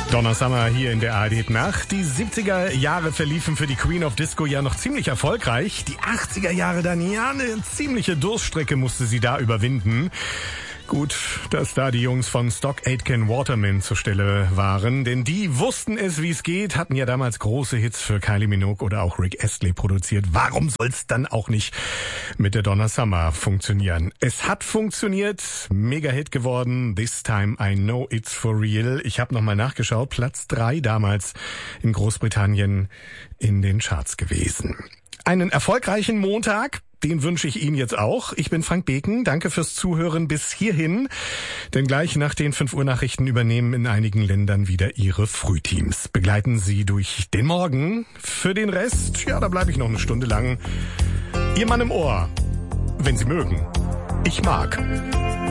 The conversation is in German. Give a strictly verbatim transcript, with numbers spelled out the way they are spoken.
Donna Summer hier in der A R D-Nacht. Die siebziger Jahre verliefen für die Queen of Disco ja noch ziemlich erfolgreich. Die achtziger Jahre dann, ja, eine ziemliche Durststrecke musste sie da überwinden. Gut, dass da die Jungs von Stock Aitken Waterman zur Stelle waren, denn die wussten es, wie es geht, hatten ja damals große Hits für Kylie Minogue oder auch Rick Astley produziert. Warum soll's dann auch nicht mit der Donna Summer funktionieren? Es hat funktioniert, Mega-Hit geworden, This Time I Know It's For Real. Ich habe nochmal nachgeschaut, Platz drei damals in Großbritannien in den Charts gewesen. Einen erfolgreichen Montag. Den wünsche ich Ihnen jetzt auch. Ich bin Frank Beken. Danke fürs Zuhören bis hierhin. Denn gleich nach den fünf Uhr Nachrichten übernehmen in einigen Ländern wieder Ihre Frühteams. Begleiten Sie durch den Morgen. Für den Rest, ja, da bleibe ich noch eine Stunde lang. Ihr Mann im Ohr. Wenn Sie mögen. Ich mag.